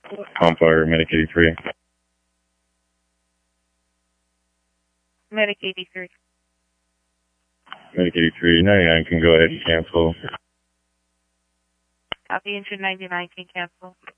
Compire, Medic 83. Medic 83. Medic 83, 99 can go ahead and cancel. Copy, engine 99 can cancel.